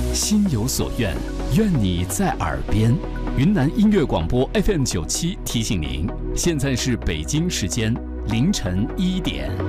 心有所愿，愿你在耳边。云南音乐广播 FM97提醒您，现在是北京时间凌晨1点。